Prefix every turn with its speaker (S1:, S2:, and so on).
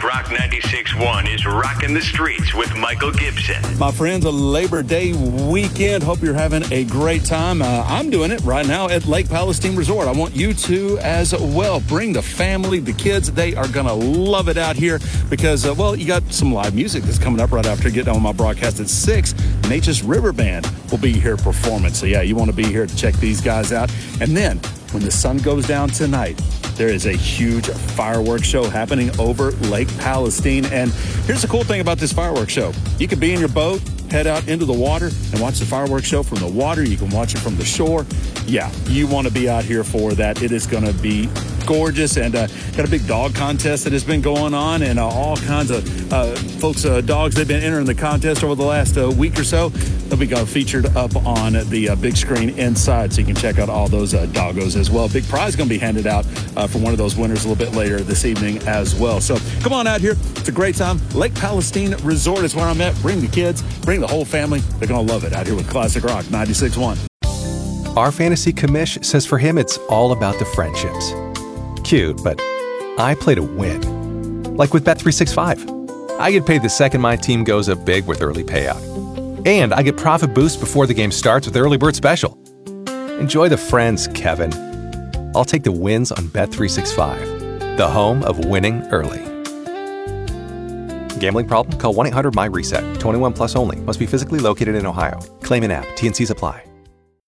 S1: Rock 96.1 is rocking the streets with Michael Gibson.
S2: My friends, a Labor Day weekend. Hope you're having a great time. I'm doing it right now at Lake Palestine Resort. I want you to as well. Bring the family, the kids. They are going to love it out here because, you got some live music that's coming up right after I get done with my broadcast at 6. Nature's River Band will be here performing. So, yeah, you want to be here to check these guys out. And then when the sun goes down tonight, there is a huge fireworks show happening over Lake Palestine. And here's the cool thing about this fireworks show. You can be in your boat, head out into the water, and watch the fireworks show from the water. You can watch it from the shore. Yeah, you want to be out here for that. It is going to be gorgeous. And got a big dog contest that has been going on, and all kinds of folks, dogs, they've been entering the contest over the last week or so. They'll be featured up on the big screen inside, so you can check out all those doggos as well. Big prize going to be handed out for one of those winners a little bit later this evening as well. So come on out here. It's a great time. Lake Palestine Resort is where I'm at. Bring the kids, bring the whole family. They're going to love it out here with Classic Rock 96.1.
S3: Our fantasy commish says for him it's all about the friendships. Cute, but I play to win. Like with Bet365. I get paid the second my team goes up big with early payout. And I get profit boost before the game starts with Early Bird Special. Enjoy the friends, Kevin. I'll take the wins on Bet365, the home of winning early. Gambling problem? Call 1-800-MY-RESET. 21 plus only. Must be physically located in Ohio. Claim in app. T&Cs apply.